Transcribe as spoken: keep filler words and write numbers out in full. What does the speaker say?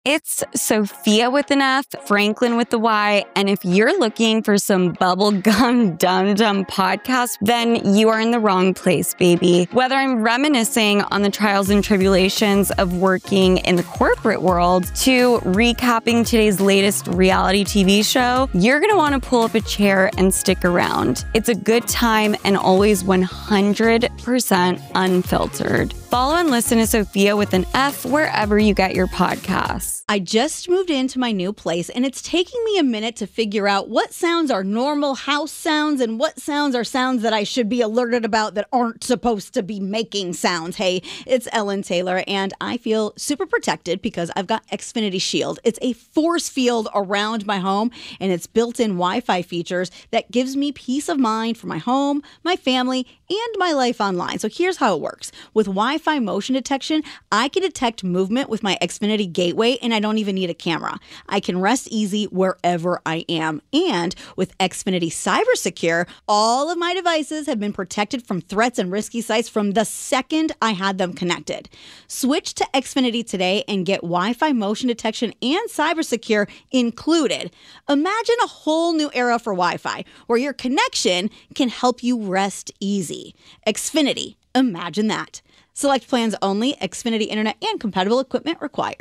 It's Sophia with an F, Franklin with the Y, and if you're looking for some bubblegum dum-dum podcast, then you are in the wrong place, baby. Whether I'm reminiscing on the trials and tribulations of working in the corporate world to recapping today's latest reality T V show, you're gonna wanna pull up a chair and stick around. It's a good time and always one hundred percent unfiltered. Follow and listen to Sophia with an F wherever you get your podcasts. I just moved into my new place, and it's taking me a minute to figure out what sounds are normal house sounds and what sounds are sounds that I should be alerted about that aren't supposed to be making sounds. Hey, it's Ellen Taylor, and I feel super protected because I've got Xfinity Shield. It's a force field around my home, and it's built-in Wi-Fi features that gives me peace of mind for my home, my family, and my life online. So here's how it works. With Wi-Fi motion detection, I can detect movement with my Xfinity gateway, and I don't even need a camera. I can rest easy wherever I am. And with Xfinity Cyber Secure, all of my devices have been protected from threats and risky sites from the second I had them connected. Switch to Xfinity today and get Wi-Fi motion detection and Cyber Secure included. Imagine a whole new era for Wi-Fi, where your connection can help you rest easy. Xfinity, imagine that. Select plans only, Xfinity Internet and compatible equipment required.